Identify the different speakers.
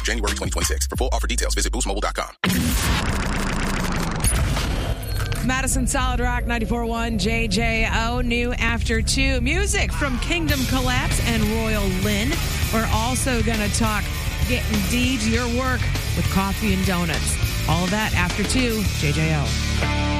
Speaker 1: January 2026. For full offer details, visit boostmobile.com.
Speaker 2: Madison Solid Rock 94.1 JJO, new after 2. Music from Kingdom Collapse and Royal Lynn. We're also going to talk getting D to your work with coffee and donuts. All of that after 2 JJO.